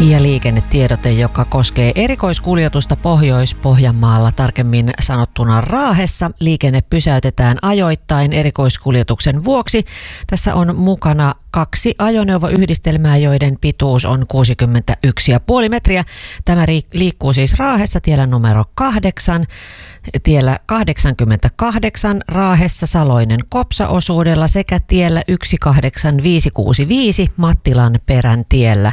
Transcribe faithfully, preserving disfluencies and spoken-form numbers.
Ja liikennetiedote, joka koskee erikoiskuljetusta Pohjois-Pohjanmaalla, tarkemmin sanottuna Raahessa. Liikenne pysäytetään ajoittain erikoiskuljetuksen vuoksi. Tässä on mukana kaksi ajoneuvoyhdistelmää, joiden pituus on kuusikymmentäyksi pilkku viisi metriä. Tämä liikkuu siis Raahessa tiellä numero kahdeksan, tiellä kahdeksankymmentäkahdeksan Raahessa Saloinen Kopsa-osuudella sekä tiellä yksi kahdeksan viisi kuusi viisi Mattilan perän tiellä.